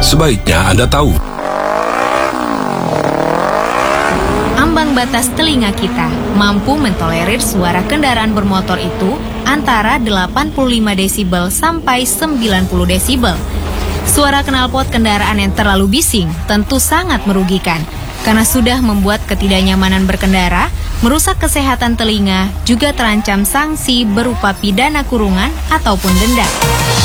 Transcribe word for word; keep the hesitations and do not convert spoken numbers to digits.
Sebaiknya Anda tahu. Ambang batas telinga kita mampu mentolerir suara kendaraan bermotor itu antara delapan puluh lima desibel sampai sembilan puluh desibel. Suara knalpot kendaraan yang terlalu bising tentu sangat merugikan karena sudah membuat ketidaknyamanan berkendara, merusak kesehatan telinga, juga terancam sanksi berupa pidana kurungan ataupun denda.